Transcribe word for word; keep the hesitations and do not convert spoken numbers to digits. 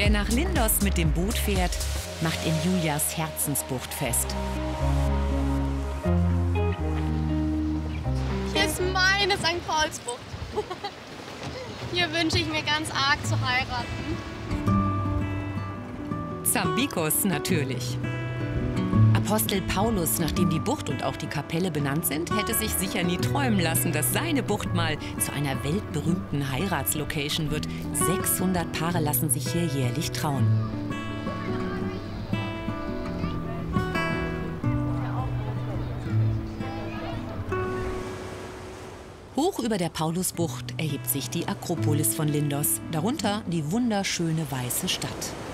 Wer nach Lindos mit dem Boot fährt, macht in Julias Herzensbucht fest. Hier ist meine Sankt Paulsbucht. Hier wünsche ich mir ganz arg zu heiraten. Zambikos natürlich. Apostel Paulus, nach dem die Bucht und auch die Kapelle benannt sind, hätte sich sicher nie träumen lassen, dass seine Bucht mal zu einer weltberühmten Heiratslocation wird. sechshundert Paare lassen sich hier jährlich trauen. Hoch über der Paulusbucht erhebt sich die Akropolis von Lindos, darunter die wunderschöne weiße Stadt.